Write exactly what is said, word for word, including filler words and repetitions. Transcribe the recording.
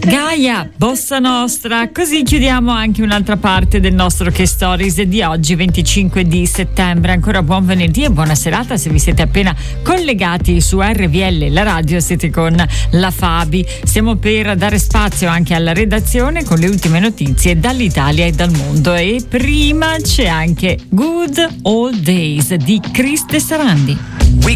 Gaia, Bossa Nostra. Così chiudiamo anche un'altra parte del nostro Che Stories di oggi, venticinque di settembre. Ancora buon venerdì e buona serata. Se vi siete appena collegati su R V L, la radio, siete con la Fabi. Stiamo per dare spazio anche alla redazione con le ultime notizie dall'Italia e dal mondo. E prima c'è anche Good Old Days di Chris Tessarandi.